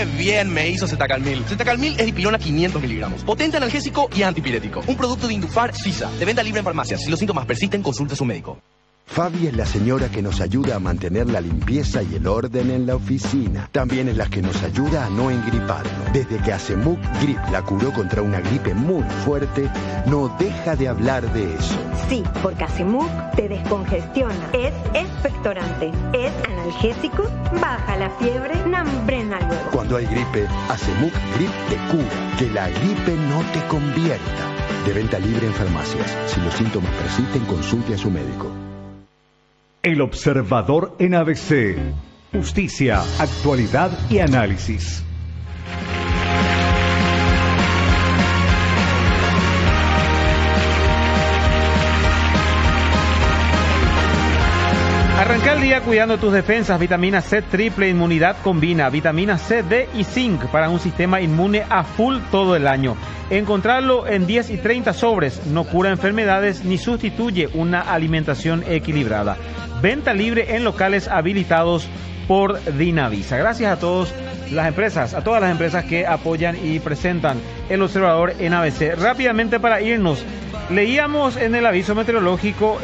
bien me hizo Zetacalmil. Zetacalmil es dipirona 500 miligramos. Potente analgésico y antipirético. Un producto de Indufar Suiza. De venta libre en farmacias. Si los síntomas persisten, consulte a su médico. Fabi es la señora que nos ayuda a mantener la limpieza y el orden en la oficina. También es la que nos ayuda a no engriparnos. Desde que Acemuc Grip la curó contra una gripe muy fuerte, no deja de hablar de eso. Sí, porque Acemuc te descongestiona, es expectorante, es analgésico, baja la fiebre, nambrena luego. Cuando hay gripe, Acemuc Grip te cura. Que la gripe no te convierta. De venta libre en farmacias. Si los síntomas persisten, consulte a su médico. El Observador en ABC. Justicia, actualidad y análisis. Arranca el día cuidando tus defensas. Vitamina C triple inmunidad combina vitamina C, D y zinc para un sistema inmune a full todo el año. Encontrarlo en 10 y 30 sobres. No cura enfermedades ni sustituye una alimentación equilibrada. Venta libre en locales habilitados por Dinavisa. Gracias a todas las empresas que apoyan y presentan el Observador en ABC. Rápidamente para irnos, leíamos en el aviso meteorológico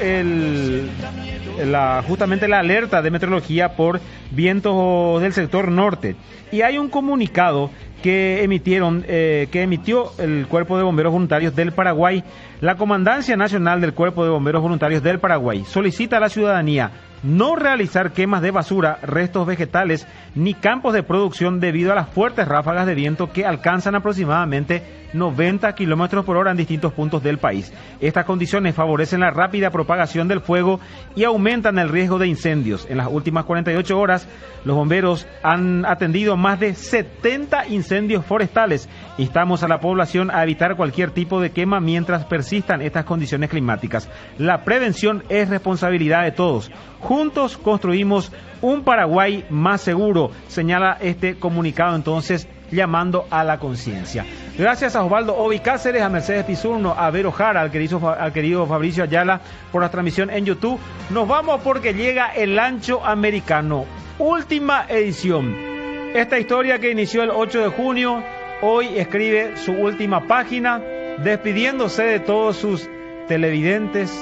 justamente la alerta de meteorología por vientos del sector norte, y hay un comunicado que emitió el Cuerpo de Bomberos Voluntarios del Paraguay. La Comandancia Nacional del Cuerpo de Bomberos Voluntarios del Paraguay solicita a la ciudadanía no realizar quemas de basura, restos vegetales ni campos de producción debido a las fuertes ráfagas de viento que alcanzan aproximadamente 90 kilómetros por hora en distintos puntos del país. Estas condiciones favorecen la rápida propagación del fuego y aumentan el riesgo de incendios. En las últimas 48 horas, los bomberos han atendido más de 70 incendios forestales. Instamos a la población a evitar cualquier tipo de quema mientras persistan estas condiciones climáticas. La prevención es responsabilidad de todos. Juntos construimos un Paraguay más seguro, señala este comunicado, entonces llamando a la conciencia. Gracias a Osvaldo Ovi Cáceres, a Mercedes Pizurno, a Vero Jara, al querido Fabricio Ayala por la transmisión en YouTube. Nos vamos porque llega el Ancho Americano, última edición. Esta historia que inició el 8 de junio, hoy escribe su última página, despidiéndose de todos sus televidentes,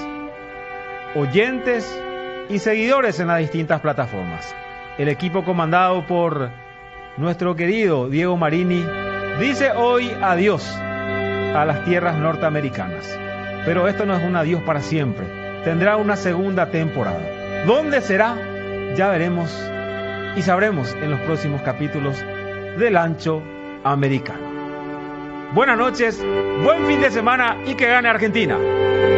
oyentes y seguidores en las distintas plataformas. El equipo comandado por nuestro querido Diego Marini dice hoy adiós a las tierras norteamericanas. Pero esto no es un adiós para siempre. Tendrá una segunda temporada. ¿Dónde será? Ya veremos y sabremos en los próximos capítulos del Ancho Americano. Buenas noches, buen fin de semana y que gane Argentina.